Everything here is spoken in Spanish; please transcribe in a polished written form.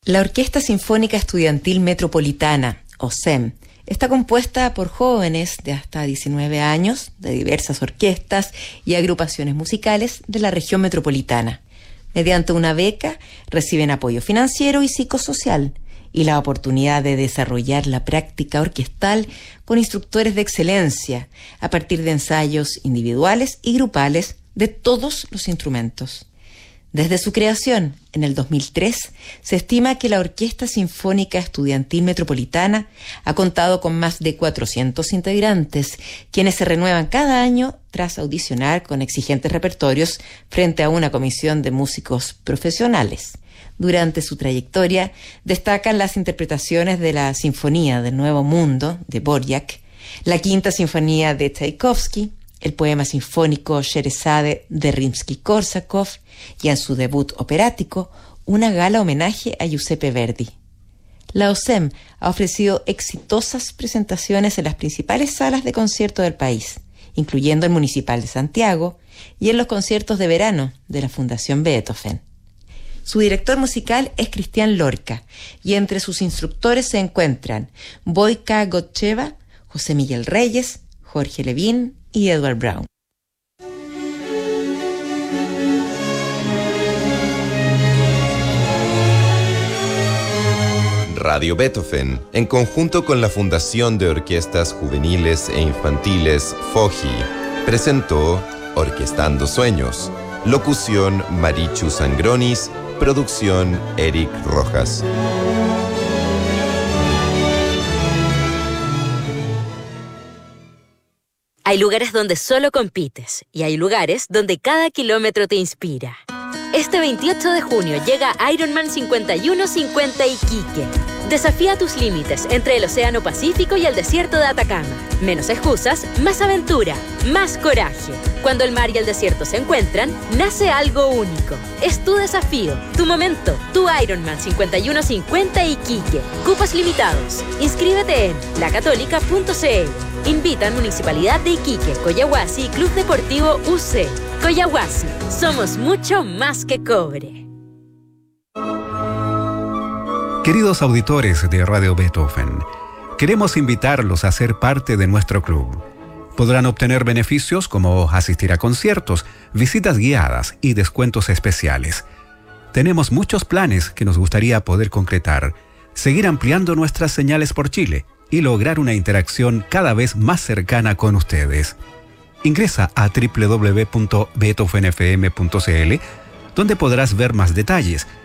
La Orquesta Sinfónica Estudiantil Metropolitana, OSEM, está compuesta por jóvenes de hasta 19 años de diversas orquestas y agrupaciones musicales de la región metropolitana. Mediante una beca reciben apoyo financiero y psicosocial y la oportunidad de desarrollar la práctica orquestal con instructores de excelencia a partir de ensayos individuales y grupales de todos los instrumentos. Desde su creación, en el 2003, se estima que la Orquesta Sinfónica Estudiantil Metropolitana ha contado con más de 400 integrantes, quienes se renuevan cada año tras audicionar con exigentes repertorios frente a una comisión de músicos profesionales. Durante su trayectoria, destacan las interpretaciones de la Sinfonía del Nuevo Mundo, de Dvorak, la Quinta Sinfonía de Tchaikovsky, el poema sinfónico Sherezade de Rimsky-Korsakov y en su debut operático, una gala homenaje a Giuseppe Verdi. La OSEM ha ofrecido exitosas presentaciones en las principales salas de concierto del país, incluyendo el Municipal de Santiago y en los conciertos de verano de la Fundación Beethoven. Su director musical es Cristian Lorca y entre sus instructores se encuentran Wojciech Gotcheva, José Miguel Reyes, Jorge Levin y Edward Brown. Radio Beethoven, en conjunto con la Fundación de Orquestas Juveniles e Infantiles FOJI, presentó Orquestando Sueños. Locución Marichu Sangronis, producción Eric Rojas. Hay lugares donde solo compites y hay lugares donde cada kilómetro te inspira. Este 28 de junio llega Ironman 5150 Iquique. Desafía tus límites entre el Océano Pacífico y el desierto de Atacama. Menos excusas, más aventura, más coraje. Cuando el mar y el desierto se encuentran, nace algo único. Es tu desafío, tu momento, tu Ironman 5150 Iquique. Cupos limitados. Inscríbete en lacatólica.cl. Invitan Municipalidad de Iquique, Coyahuasi y Club Deportivo UC. Coyahuasi, somos mucho más que cobre. Queridos auditores de Radio Beethoven, queremos invitarlos a ser parte de nuestro club. Podrán obtener beneficios como asistir a conciertos, visitas guiadas y descuentos especiales. Tenemos muchos planes que nos gustaría poder concretar, seguir ampliando nuestras señales por Chile y lograr una interacción cada vez más cercana con ustedes. Ingresa a www.beethovenfm.cl, donde podrás ver más detalles,